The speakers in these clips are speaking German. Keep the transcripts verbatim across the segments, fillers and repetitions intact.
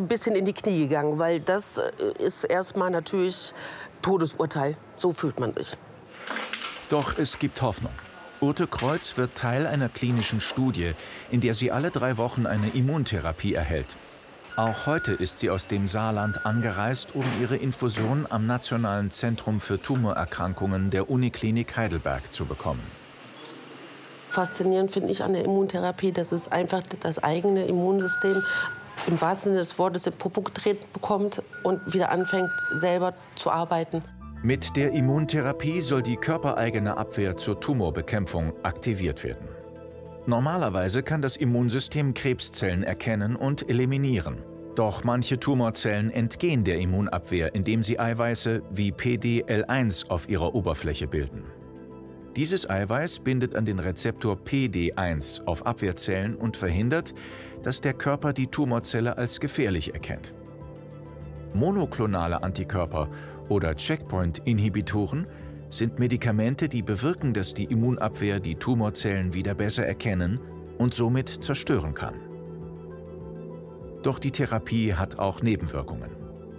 bisschen in die Knie gegangen, weil das ist erstmal natürlich Todesurteil. So fühlt man sich. Doch es gibt Hoffnung. Ute Kreuz wird Teil einer klinischen Studie, in der sie alle drei Wochen eine Immuntherapie erhält. Auch heute ist sie aus dem Saarland angereist, um ihre Infusion am Nationalen Zentrum für Tumorerkrankungen der Uniklinik Heidelberg zu bekommen. Faszinierend finde ich an der Immuntherapie, dass es einfach das eigene Immunsystem im wahrsten Sinne des Wortes in Popo gedreht bekommt und wieder anfängt, selber zu arbeiten. Mit der Immuntherapie soll die körpereigene Abwehr zur Tumorbekämpfung aktiviert werden. Normalerweise kann das Immunsystem Krebszellen erkennen und eliminieren. Doch manche Tumorzellen entgehen der Immunabwehr, indem sie Eiweiße wie P D L eins auf ihrer Oberfläche bilden. Dieses Eiweiß bindet an den Rezeptor P D eins auf Abwehrzellen und verhindert, dass der Körper die Tumorzelle als gefährlich erkennt. Monoklonale Antikörper oder Checkpoint-Inhibitoren sind Medikamente, die bewirken, dass die Immunabwehr die Tumorzellen wieder besser erkennen und somit zerstören kann. Doch die Therapie hat auch Nebenwirkungen.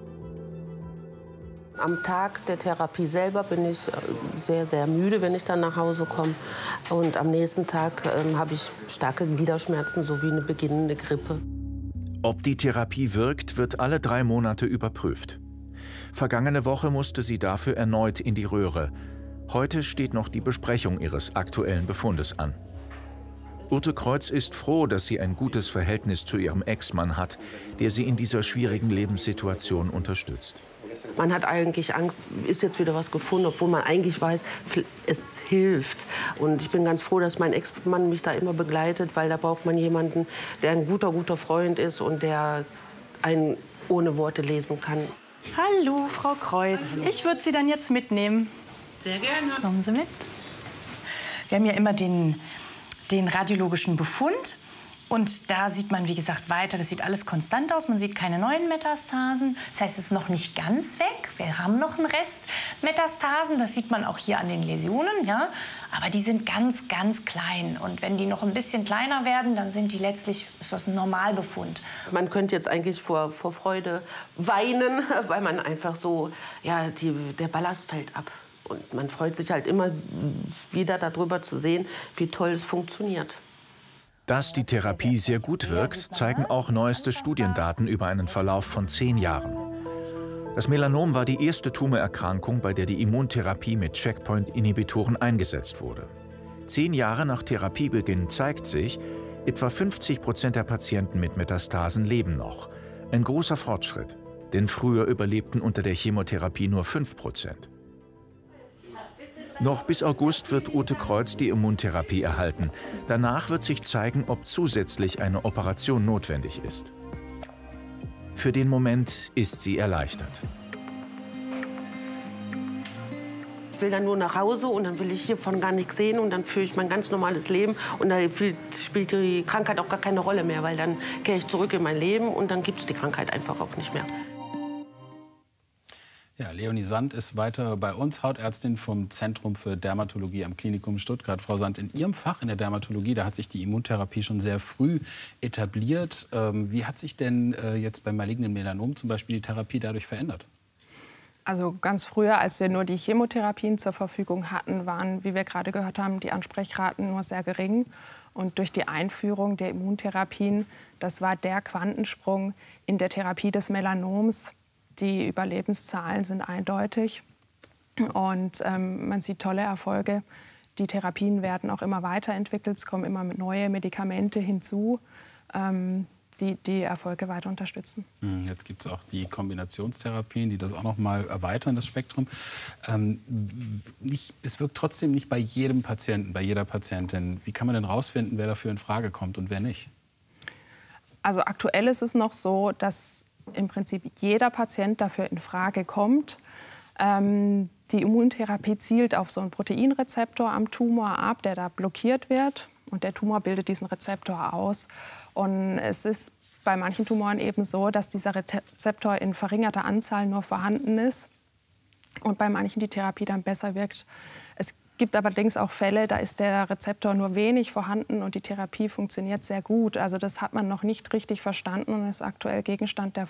Am Tag der Therapie selber bin ich sehr, sehr müde, wenn ich dann nach Hause komme. Und am nächsten Tag ähm, habe ich starke Gliederschmerzen sowie eine beginnende Grippe. Ob die Therapie wirkt, wird alle drei Monate überprüft. Vergangene Woche musste sie dafür erneut in die Röhre. Heute steht noch die Besprechung ihres aktuellen Befundes an. Ute Kreuz ist froh, dass sie ein gutes Verhältnis zu ihrem Ex-Mann hat, der sie in dieser schwierigen Lebenssituation unterstützt. Man hat eigentlich Angst, ist jetzt wieder was gefunden, obwohl man eigentlich weiß, es hilft. Und ich bin ganz froh, dass mein Ex-Mann mich da immer begleitet, weil da braucht man jemanden, der ein guter, guter Freund ist und der einen ohne Worte lesen kann. Hallo, Frau Kreuz. Hallo. Ich würde Sie dann jetzt mitnehmen. Sehr gerne. Kommen Sie mit. Wir haben ja immer den, den radiologischen Befund. Und da sieht man, wie gesagt, weiter. Das sieht alles konstant aus. Man sieht keine neuen Metastasen. Das heißt, es ist noch nicht ganz weg. Wir haben noch einen Rest Metastasen. Das sieht man auch hier an den Läsionen. Ja? Aber die sind ganz, ganz klein. Und wenn die noch ein bisschen kleiner werden, dann sind die letztlich, ist das ein Normalbefund. Man könnte jetzt eigentlich vor, vor Freude weinen, weil man einfach so, ja, die, der Ballast fällt ab. Und man freut sich halt immer wieder darüber zu sehen, wie toll es funktioniert. Dass die Therapie sehr gut wirkt, zeigen auch neueste Studiendaten über einen Verlauf von zehn Jahren. Das Melanom war die erste Tumorerkrankung, bei der die Immuntherapie mit Checkpoint-Inhibitoren eingesetzt wurde. Zehn Jahre nach Therapiebeginn zeigt sich, etwa fünfzig Prozent der Patienten mit Metastasen leben noch. Ein großer Fortschritt, denn früher überlebten unter der Chemotherapie nur fünf Prozent. Noch bis August wird Ute Kreuz die Immuntherapie erhalten. Danach wird sich zeigen, ob zusätzlich eine Operation notwendig ist. Für den Moment ist sie erleichtert. Ich will dann nur nach Hause und dann will ich hiervon gar nichts sehen und dann führe ich mein ganz normales Leben. Und da spielt die Krankheit auch gar keine Rolle mehr, weil dann kehre ich zurück in mein Leben und dann gibt es die Krankheit einfach auch nicht mehr. Ja, Leonie Sand ist weiter bei uns, Hautärztin vom Zentrum für Dermatologie am Klinikum Stuttgart. Frau Sand, in Ihrem Fach in der Dermatologie, da hat sich die Immuntherapie schon sehr früh etabliert. Ähm, wie hat sich denn äh, jetzt beim malignen Melanom zum Beispiel die Therapie dadurch verändert? Also ganz früher, als wir nur die Chemotherapien zur Verfügung hatten, waren, wie wir gerade gehört haben, die Ansprechraten nur sehr gering. Und durch die Einführung der Immuntherapien, das war der Quantensprung in der Therapie des Melanoms. Die Überlebenszahlen sind eindeutig und ähm, man sieht tolle Erfolge. Die Therapien werden auch immer weiterentwickelt, es kommen immer neue Medikamente hinzu, ähm, die die Erfolge weiter unterstützen. Jetzt gibt es auch die Kombinationstherapien, die das auch noch mal erweitern, das Spektrum. Ähm, nicht, es wirkt trotzdem nicht bei jedem Patienten, bei jeder Patientin. Wie kann man denn rausfinden, wer dafür in Frage kommt und wer nicht? Also aktuell ist es noch so, dass im Prinzip jeder Patient dafür in Frage kommt. Ähm, die Immuntherapie zielt auf so einen Proteinrezeptor am Tumor ab, der da blockiert wird. Und der Tumor bildet diesen Rezeptor aus. Und es ist bei manchen Tumoren eben so, dass dieser Rezeptor in verringerter Anzahl nur vorhanden ist. Und bei manchen die Therapie dann besser wirkt. Es gibt allerdings auch Fälle, da ist der Rezeptor nur wenig vorhanden und die Therapie funktioniert sehr gut. Also das hat man noch nicht richtig verstanden und ist aktuell Gegenstand der